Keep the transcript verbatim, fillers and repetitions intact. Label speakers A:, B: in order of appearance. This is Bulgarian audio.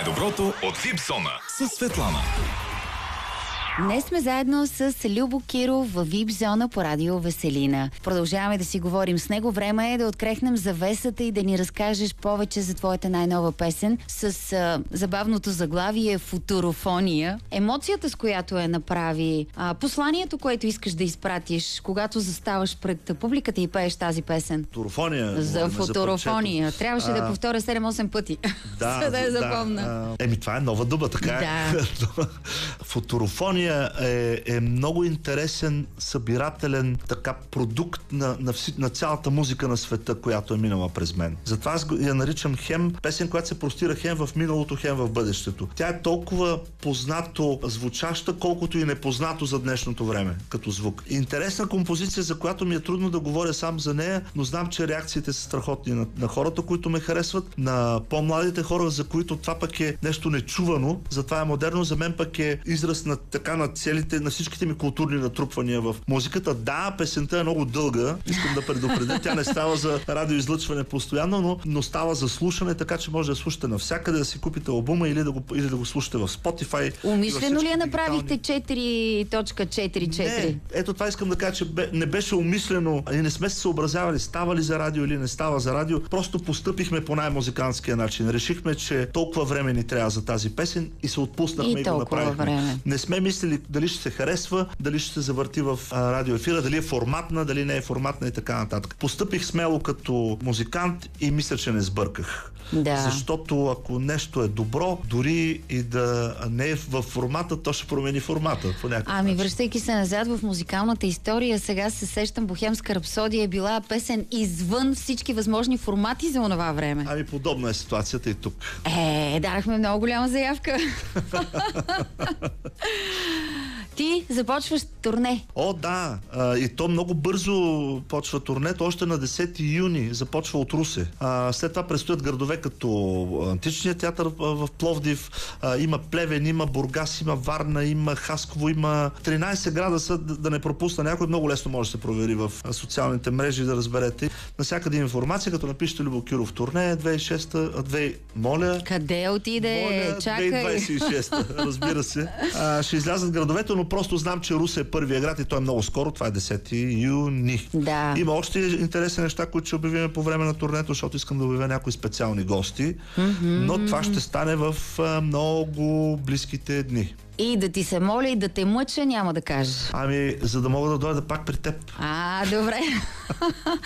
A: Най-доброто от Випсона с Светлана.
B: Днес сме заедно с Любо Киров в Вип Зона по радио Веселина. Продължаваме да си говорим с него. Време е да открехнем завесата и да ни разкажеш повече за твоята най-нова песен с а, забавното заглавие Футурофония. Емоцията, с която я направи, а, посланието, което искаш да изпратиш, когато заставаш пред публиката и пееш тази песен.
C: Футурофония.
B: За футурофония. За Трябваше а... да повторя седем-осем пъти.
C: Да,
B: за да я
C: да,
B: запомна.
C: А... Еми, това е нова дума, така
B: да.
C: е. Футурофония е, е много интересен, събирателен така продукт на, на, вси, на цялата музика на света, която е минала през мен. Затова аз я наричам хем песен, която се простира хем в миналото, хем в бъдещето. Тя е толкова познато звучаща, колкото и непознато за днешното време, като звук. Интересна композиция, за която ми е трудно да говоря сам за нея, но знам, че реакциите са страхотни на, на хората, които ме харесват, на по-младите хора, за които това пък е нещо нечувано, затова е модерно, за мен пък е израз на така на целите, на всичките ми културни натрупвания в музиката. Да, песента е много дълга, искам да предупредя, тя не става за радиоизлъчване постоянно, но, но става за слушане, така че може да слушате навсякъде, да си купите албума или да го, или да го слушате в Spotify.
B: Умишлено ли я направихте четири точка четири четири?
C: Не, ето това искам да кажа, че бе, не беше умишлено и не сме се съобразявали става ли за радио или не става за радио. Просто постъпихме по най-музикантския начин. Решихме, че толкова време ни трябва за тази песен и се отпуснахме и,
B: и
C: го направихме.
B: Време.
C: Не сме мислили дали ще се харесва, дали ще се завърти в а, радиоефира, дали е форматна, дали не е форматна и така нататък. Постъпих смело като музикант и мисля, че не сбърках.
B: Да.
C: Защото ако нещо е добро, дори и да не е в формата, то ще промени формата. По
B: ами, начин. Връщайки се назад в музикалната история, сега се сещам, Бохемска рапсодия е била песен извън всички възможни формати за онова време.
C: Ами, подобна е ситуацията и тук.
B: Е, дарахме много голяма заявка. Ти започваш турне.
C: О, да. А, и то много бързо почва турнето. Още на десети юни започва от Русе. А, след това предстоят градове като Античния театър в Пловдив. А, има Плевен, има Бургас, има Варна, има Хасково, има тринайсет града са, да, да не пропусна някой. Много лесно може да се провери в социалните мрежи да разберете. Насякъде информация, като напишете Любо Киров турне две хиляди и шеста, две моля.
B: Къде отиде?
C: Моля,
B: Чакай.
C: две хиляди двадесет и шеста, разбира се. А, ще излязат градовете, но просто знам, че Русе е първия град и той е много скоро. Това е десети юни.
B: Да.
C: Има още интересни неща, които ще обявим по време на турнето, защото искам да обявя някои специални гости. Mm-hmm. Но това ще стане в а, много близките дни.
B: И да ти се моля и да те мъча, няма да кажеш.
C: Ами, за да мога да дойда пак при теб.
B: А, добре.